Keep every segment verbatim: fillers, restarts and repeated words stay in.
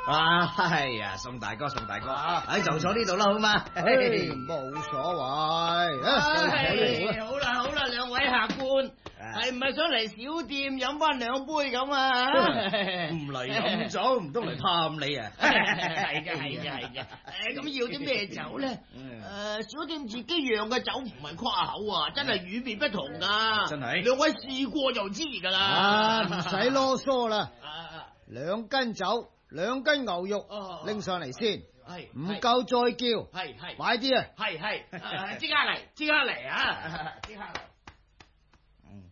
啊，係呀，宋大哥，宋大哥，喺就坐呢度啦，好嘛？ 冇所謂， 唉，好啦好啦，兩位客官，係唔係想嚟小店飲翻兩杯咁啊？ 唔嚟飲酒，唔通嚟探你啊？ 係嘅係嘅係嘅。誒，咁要啲咩酒咧？誒，小店自己釀嘅酒唔係誇口啊，真係與別不同噶。 真係， 兩位試過就知噶啦。 啊，唔使囉嗦啦，兩斤酒。兩斤牛肉拎上嚟先， 係唔夠再叫， 係係快啲啊！ 係係，即刻嚟，即刻嚟啊！即刻嚟，嗯，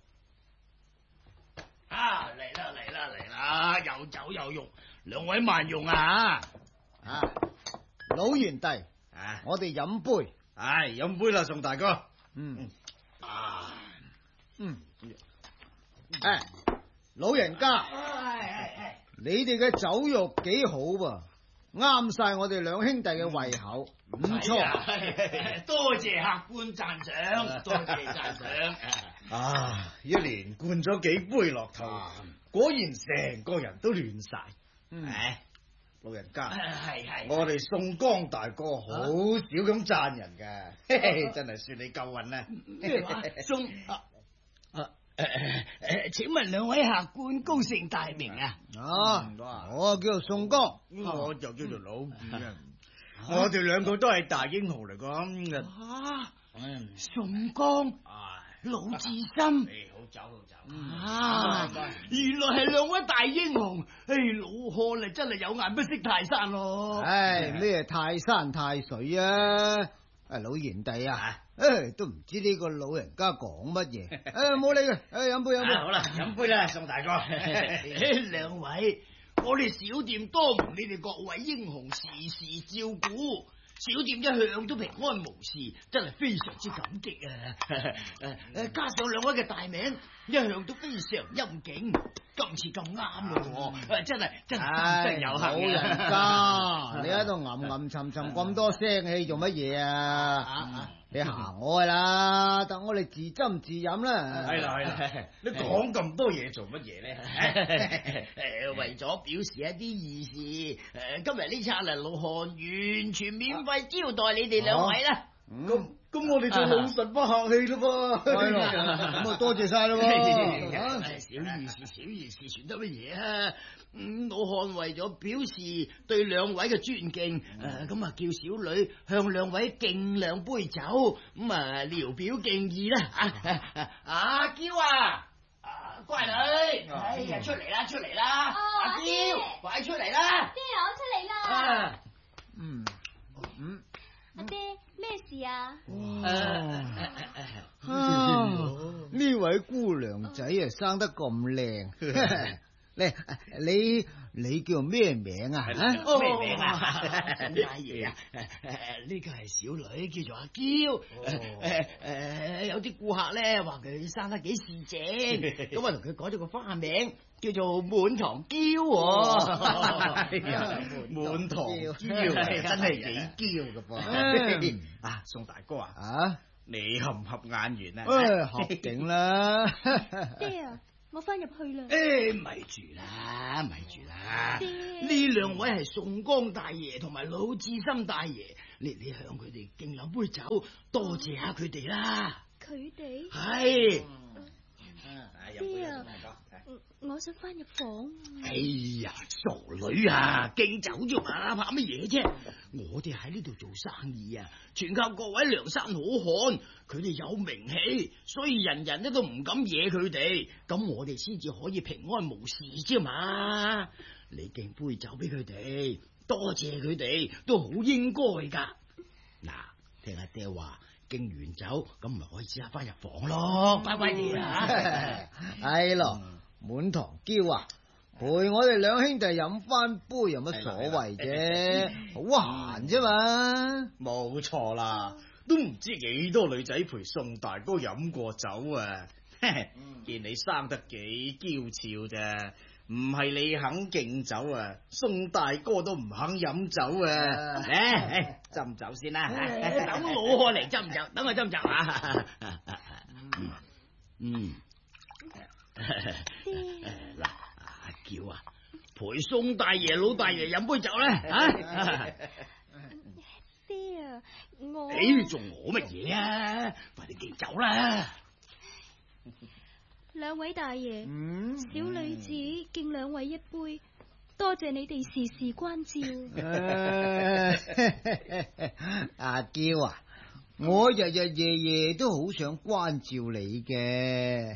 啊嚟啦嚟啦嚟啦，有酒有肉，兩位慢用啊！ 啊，老賢弟，啊，我哋飲杯， 唉，飲杯啦，宋大哥， 嗯，啊，嗯，誒，老人家， 係係係。 你哋嘅酒肉幾好噃，啱晒我哋兩兄弟嘅胃口，唔錯。 多謝客官讚賞，多謝讚賞。 啊，一連灌咗幾杯落肚，果然成個人都亂晒。 嗯， 老人家， 係係， 我哋宋江大哥好少咁讚人㗎，真係算你夠運啦。 咩話？宋啊啊！誒誒誒，請問兩位客官高姓大名啊？ 啊，我叫做宋江， 我就叫做老二啊。我哋兩個都係大英雄嚟講嘅。 啊，宋江，魯智深， 好走好走。 啊，原來係兩位大英雄。誒，老漢啊，真係有眼不識泰山咯。 唉，咩泰山泰水啊？誒，老賢弟啊，誒，都唔知呢個老人家講乜嘢。誒，冇理佢，誒，飲杯飲杯。 好啦，飲杯啦，宋大哥。 兩位，我哋小店多蒙你哋各位英雄時時照顧，小店一向都平安無事，真係非常之感激啊！誒，加上兩位嘅大名一向都非常陰景，今次咁啱咯，誒，真係真係三生有幸。 老人家，你喺度吟吟沉沉咁多聲氣做乜嘢啊？你行我啦，等我哋自斟自飲啦。 係啦係啦，你講咁多嘢做乜嘢咧？ 誒，為咗表示一啲意思，誒，今日呢餐啊，老漢完全免費招待你哋兩位啦。 咁咁，我哋就老實不客氣咯噃。 係咯，咁啊多謝晒咯。 小意思，小意思，算得乜嘢啊？嗯，老漢為咗表示對兩位嘅尊敬，誒，咁啊叫小女向兩位敬兩杯酒，咁啊聊表敬意啦。啊，阿嬌啊，乖女，哎呀，出嚟啦，出嚟啦，阿嬌，快出嚟啦！ 爹，我出嚟啦。 嗯嗯， 阿爹，咩事啊？ 呢位姑娘仔啊，生得咁靚。你你你叫咩名啊？ 咩名啊？大爺啊？呢個係小女，叫做阿嬌。誒誒，有啲顧客咧話佢生得幾似正，咁啊同佢改咗個花名，叫做滿堂嬌。 滿堂嬌真係幾嬌噶噃。啊，宋大哥啊，啊，你合唔合眼緣啊？ 合景啦。 爹啊！我翻入去啦！ 誒，咪住啦，咪住啦！呢兩位係宋江大爺同埋魯智深大爺，你你向佢哋敬兩杯酒，多謝下佢哋啦。 佢哋係。 爹啊，我想翻入房。 哎呀，傻女啊，敬酒啫嘛，怕乜嘢啫？我哋喺呢度做生意啊，全靠各位梁山好漢，佢哋有名氣，所以人人咧都唔敢惹佢哋，咁我哋先至可以平安無事啫嘛。你敬杯酒俾佢哋，多謝佢哋，都好應該噶。嗱，聽阿爹話。敬完酒，咁咪可以即刻翻入房咯，乖乖啲啊！ 係咯，滿堂嬌啊，陪我哋兩兄弟飲翻杯有乜所謂啫？好閒啫嘛。 冇錯啦，都唔知幾多女仔陪宋大哥飲過酒啊！見你生得幾嬌俏啫。唔係你肯敬酒啊，宋大哥都唔肯飲酒啊！嚟，斟酒先啦， 等老漢嚟斟酒，等我斟酒啊！嗯，嗱，阿嬌啊， 陪宋大爺、老大爺飲杯酒咧？啊！ 爹啊，我誒，仲我乜嘢啊？快啲敬酒啦！ 兩位大爺， 嗯， 小女子敬兩位一杯，多謝你哋時時關照。 阿嬌啊，我日日夜夜都好想關照你嘅。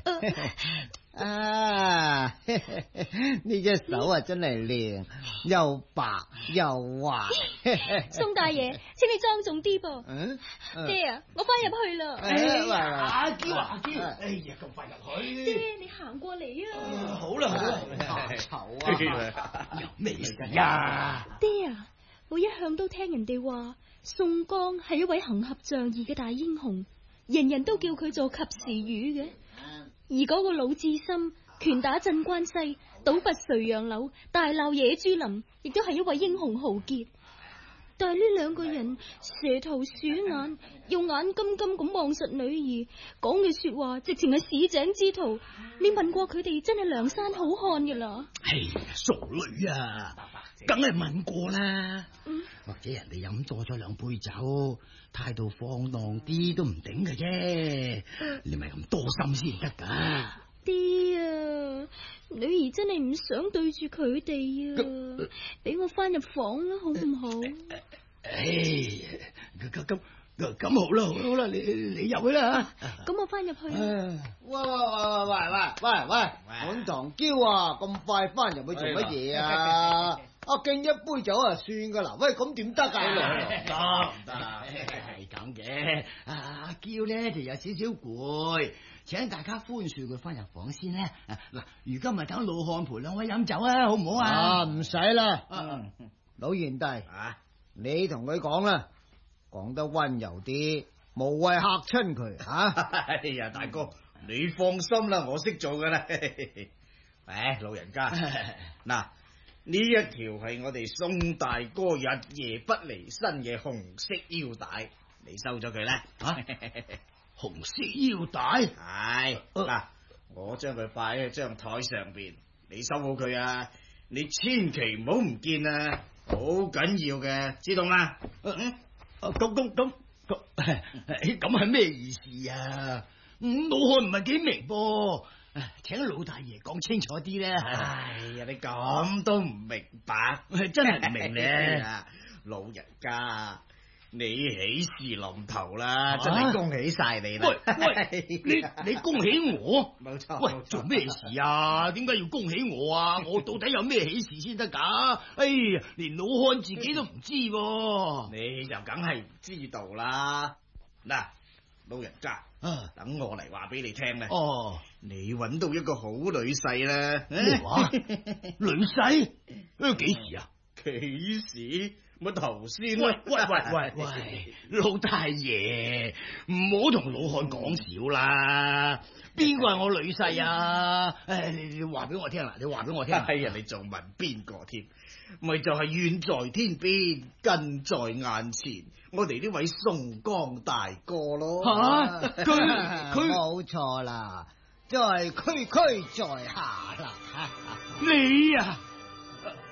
啊，呢隻手啊真係靚，又白又滑。 宋大爺，請你莊重啲噃。 嗯， 爹啊，我翻入去啦。 哎呀阿嬌啊，阿嬌，哎呀，咁快入去。 爹，你行過嚟啊。 好啦好啦， 怕醜啊！ 有咩事呀？ 爹啊，我一向都聽人哋話宋江係一位行俠仗義嘅大英雄，人人都叫佢做及時雨嘅。而嗰個魯智深拳打鎮關西，倒拔垂楊柳，大鬧野豬林，亦都係一位英雄豪傑。但係呢兩個人蛇頭鼠眼，用眼金金咁望實女兒，講嘅說話直情係市井之徒。你問過佢哋，真係梁山好漢嘅啦。 哎呀，傻女啊，梗係問過啦。 嗯， 或者人哋飲多咗兩杯酒，態度放蕩啲都唔頂嘅啫。你咪咁多心先得噶。 爹啊，女兒真係唔想對住佢哋啊，俾我翻入房啦，好唔好？ 唉，咁咁咁好啦，好啦，你你入去啦吓。 咁我翻入去。 喂喂喂喂喂喂喂，滿堂嬌啊，咁快翻入去做乜嘢啊？啊，敬一杯酒啊，算噶啦。喂，咁點得啊？ 得唔得？係咁嘅。阿嬌咧就有少少攰，請大家寬恕佢翻入房先咧。嗱，如今咪等老漢陪兩位飲酒啊，好唔好啊？ 啊，唔使啦。 嗯， 老賢弟， 啊， 你同佢講啦，講得溫柔啲，無謂嚇親佢吓。 哎呀，大哥，你放心啦，我識做噶啦。唉，老人家，嗱。呢一條係我哋宋大哥日夜不離身嘅紅色腰帶，你收咗佢啦。 啊，紅色腰帶係嗱，我將佢擺喺張台上邊，你收好佢啊！你千祈唔好唔見啊，好緊要嘅，知道嗎？嗯， 咁咁咁咁係咩意思啊？嗯，老漢唔係幾明噃。請老大爺講清楚啲咧。 哎呀，你咁都唔明白， 真係唔明咧。 老人家，你喜事臨頭啦，真係恭喜晒你啦！ 喂喂，你你恭喜我？ 冇錯。 喂，做咩事啊？點解要恭喜我啊？我到底有咩喜事先得噶？哎呀，連老漢自己都唔知噃。 你就梗係唔知道啦。嗱，老人家。啊！等我嚟話俾你聽咧。 哦， 你揾到一個好女婿啦。 咩話？女婿？誒，幾時啊？ 幾時？咪頭先。 喂喂喂喂喂，老大爺，唔好同老漢講笑啦。邊個係我女婿啊？誒，你你話俾我聽啦，你話俾我聽。 哎呀，你仲問邊個添？咪就係遠在天邊，近在眼前，我哋呢位宋江大哥咯。 吓，佢佢冇錯啦，就係區區在下啦。 你啊！